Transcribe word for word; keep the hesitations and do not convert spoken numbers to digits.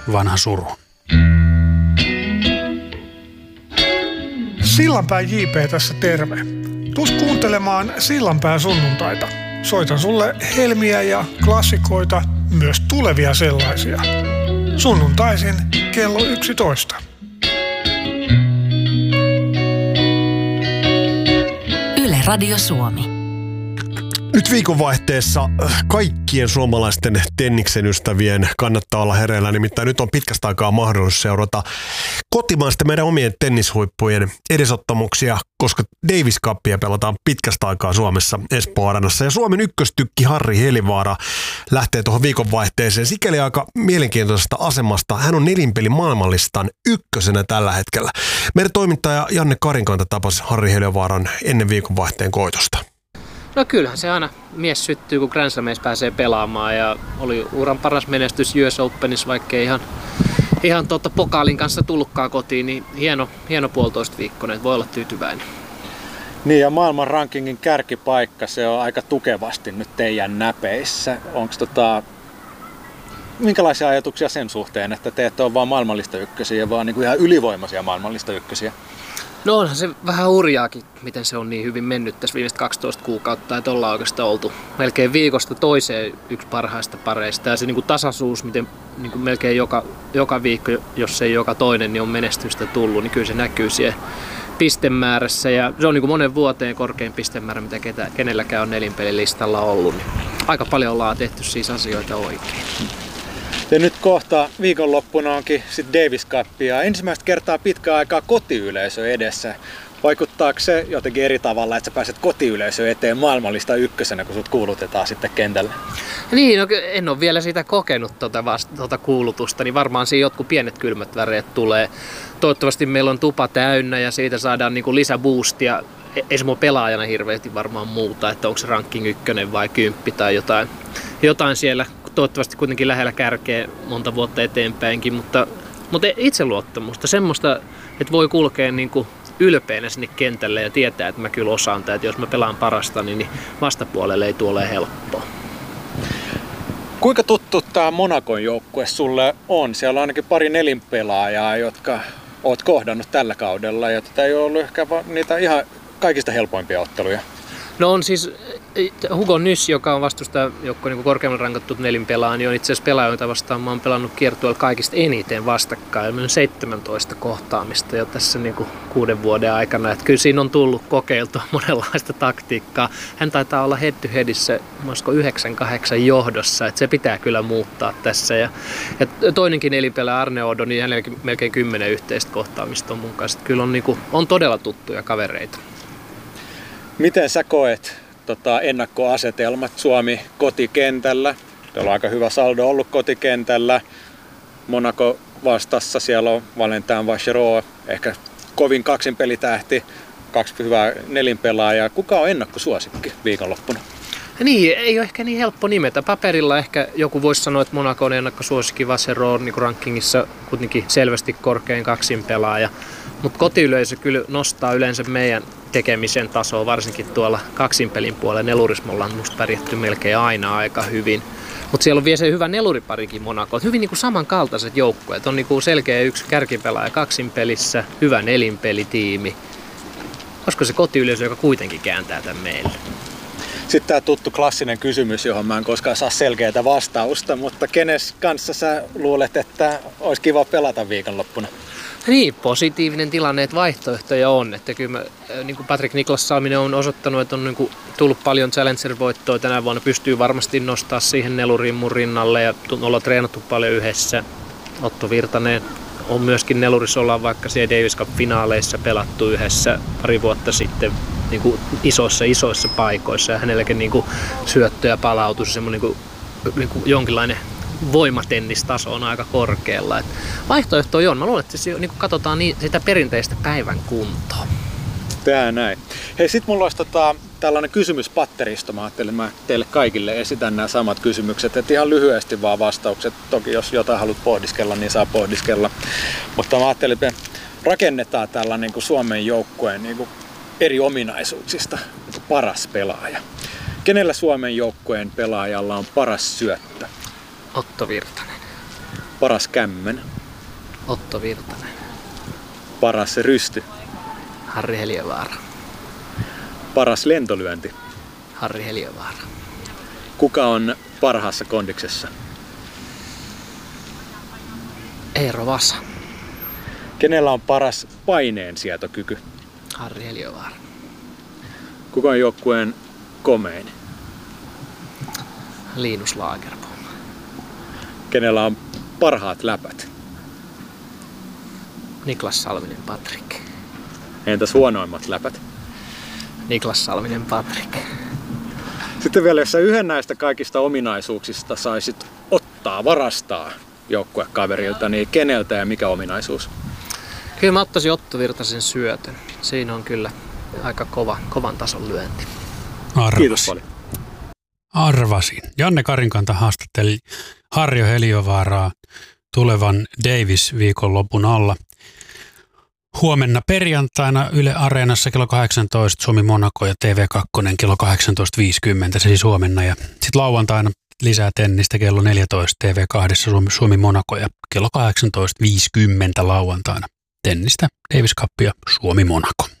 vanha suru. Sillanpää J P tässä terve. Tuus kuuntelemaan Sillanpää sunnuntaita. Soitan sulle helmiä ja klassikoita, myös tulevia sellaisia. Sunnuntaisin kello yksitoista. Yle Radio Suomi. Nyt viikonvaihteessa kaikkien suomalaisten tenniksen ystävien kannattaa olla hereillä, nimittäin nyt on pitkästä aikaa mahdollisuus seurata kotimaista meidän omien tennishuippujen edesottamuksia, koska Davis Cupia pelataan pitkästä aikaa Suomessa Espoo Arenassa. Ja Suomen ykköstykki Harri Helivaara lähtee tuohon viikonvaihteeseen sikäli aika mielenkiintoisesta asemasta. Hän on nelinpelin maailmanlistan ykkösenä tällä hetkellä. Meidän toimittaja Janne Karinkanta tapasi Harri Helivaaran ennen viikonvaihteen koitosta. No kyllähän se aina mies syttyy, kun Grand Slameissa pääsee pelaamaan, ja oli uran paras menestys U S Openissa, vaikkei ihan, ihan tuota pokaalin kanssa tullutkaan kotiin, niin hieno, hieno puolitoista viikkoinen, voi olla tyytyväinen. Niin, ja maailman rankingin kärkipaikka, se on aika tukevasti nyt teidän näpeissä. Onko tota, minkälaisia ajatuksia sen suhteen, että te ette ole vaan maailmanlista ykkösiä, vaan niin kuin ihan ylivoimaisia maailmanlista ykkösiä? No onhan se vähän hurjaakin, miten se on niin hyvin mennyt tässä viimeiset kaksitoista kuukautta, että ollaan oikeastaan oltu melkein viikosta toiseen yksi parhaista pareista. Ja se niin kuin tasaisuus, miten niin kuin melkein joka, joka viikko, jos ei joka toinen, niin on menestystä tullut, niin kyllä se näkyy siellä pistemäärässä. Ja se on niin kuin monen vuoteen korkein pistemäärä, mitä ketä, kenelläkään on nelinpelin listalla ollut. Niin aika paljon ollaan tehty siis asioita oikein. Ja nyt kohta viikonloppuna onkin sit Davis Cupia. Ensimmäistä kertaa pitkään aikaa kotiyleisö edessä. Vaikuttaako se jotenkin eri tavalla, että sä pääset kotiyleisö eteen maailmanlista ykkösenä, kun sut kuulutetaan sitten kentälle? Niin, no, en ole vielä sitä kokenut tuota, vasta, tuota kuulutusta, niin varmaan siinä jotkut pienet kylmät väreet tulee. Toivottavasti meillä on tupa täynnä ja siitä saadaan niin kuin lisäboostia. Ei se mua pelaajana hirveästi varmaan muuta, että onko se ranking ykkönen vai kymppi tai jotain, jotain siellä. Toivottavasti kuitenkin lähellä kärkeä monta vuotta eteenpäinkin, mutta, mutta itseluottamusta, semmoista, että voi kulkea niin kuin ylpeänä sinne kentälle ja tietää, että mä kyllä osaan tätä, että jos mä pelaan parasta, niin vastapuolelle ei tule ole helppoa. Kuinka tuttu tämä Monacon joukkue sulle on? Siellä on ainakin pari nelinpelaajaa, jotka oot kohdannut tällä kaudella, ja tätä ei ole ollut ehkä niitä ihan kaikista helpoimpia otteluja. No on siis Hugo Nys, joka on vastustajajoukkueen niin korkeammalla rankattu nelinpelaaja, niin on itse asiassa pelaaja, jota vastaan mä oon pelannut kiertueella kaikista eniten vastakkain. Meillä on seitsemäntoista kohtaamista jo tässä niin kuin kuuden vuoden aikana. Että kyllä siinä on tullut kokeiltua monenlaista taktiikkaa. Hän taitaa olla head to headissä yhdeksän kahdeksan johdossa, että se pitää kyllä muuttaa tässä. Ja, ja toinenkin nelinpelaaja Arne Odo, niin hänelläkin melkein kymmenen yhteistä kohtaamista on mun kanssa. Että kyllä on, niin kuin, on todella tuttuja kavereita. Miten sä koet tota, ennakkoasetelmat Suomi kotikentällä? Teillä on aika hyvä saldo ollut kotikentällä. Monaco vastassa, siellä on Valentin Vachereau, ehkä kovin kaksinpelitähti, kaksi hyvää nelinpelaajaa. Kuka on ennakkosuosikki viikonloppuna? Niin, ei ole ehkä niin helppo nimetä. Paperilla ehkä joku voisi sanoa, että Monaco on ennakkosuosikki, Vachereau niin rankingissa kuitenkin selvästi korkein kaksinpelaaja. Mutta kotiyleisö kyllä nostaa yleensä meidän tekemisen tasoa, varsinkin tuolla kaksinpelin puolella. Nelurismo ollaan musta pärjätty melkein aina aika hyvin. Mutta siellä on vielä se hyvä neluriparikin Monaco. Hyvin niinku samankaltaiset joukkueet. On niinku selkeä yksi kärkipelaaja kaksinpelissä, hyvä nelinpelitiimi. Olisiko se kotiyleisö, joka kuitenkin kääntää tämän meille? Sitten tämä tuttu klassinen kysymys, johon mä en koskaan saa selkeää vastausta, mutta kenes kanssa sä luulet, että olisi kiva pelata viikonloppuna? Niin, positiivinen tilanne, että vaihtoehtoja on. Että kyllä mä, niin kuin Patrick Niklas Salminen on osoittanut, että on niin kuin tullut paljon Challenger-voittoa tänä vuonna. Pystyy varmasti nostaa siihen neluriin mun rinnalle ja ollaan treenattu paljon yhdessä. Otto Virtanen on myöskin nelurissa, ollaan vaikka siellä Davis Cup-finaaleissa pelattu yhdessä pari vuotta sitten niin kuin isoissa isoissa paikoissa. Ja hänelläkin niin kuin syöttö ja palautus, semmoinen niin kuin, niin kuin jonkinlainen voimatennistaso on aika korkealla. Et vaihtoehtoja on. Mä luulen, että se, niin katsotaan niin, sitä perinteistä päivän kuntoa. Tää näin. Hei, sit mulla olisi tota, tällainen kysymyspatteristo. Mä ajattelin, että mä teille kaikille esitän nämä samat kysymykset. Et ihan lyhyesti vaan vastaukset. Toki jos jotain haluat pohdiskella, niin saa pohdiskella. Mutta mä ajattelin, että rakennetaan tällainen niin kuin Suomen joukkueen niin kuin eri ominaisuuksista niin kuin paras pelaaja. Kenellä Suomen joukkueen pelaajalla on paras syöttö? Otto Virtanen. Paras kämmen. Otto Virtanen. Paras rysty. Harri Heliövaara. Paras lentolyönti. Harri Heliövaara. Kuka on parhaassa kondiksessa? Eero Vasa. Kenellä on paras paineensietokyky? Harri Heliövaara. Kuka on joukkueen komein? Linus Lagerbo. Kenellä on parhaat läpät? Niklas Salminen Patrik. Entäs huonoimmat läpät? Niklas Salminen Patrik. Sitten vielä, jos sä yhden näistä kaikista ominaisuuksista saisit ottaa, varastaa joukkuekaverilta, niin keneltä ja mikä ominaisuus? Kyllä mä ottaisin Otto Virtasen syötön. Siinä on kyllä aika kova, kovan tason lyönti. Arvasin. Kiitos paljon. Arvasin. Janne Karinkanta haastatteli Harri Heliövaaraa tulevan Davis-viikonlopun alla. Huomenna perjantaina Yle Areenassa kello kahdeksantoista Suomi Monaco ja T V kaksi kello kahdeksantoista viisikymmentä, se siis huomenna. Ja sitten lauantaina lisää tennistä kello neljätoista T V kaksi Suomi, Suomi Monaco ja kello kahdeksantoista viisikymmentä lauantaina tennistä Davis Cup ja Suomi Monaco.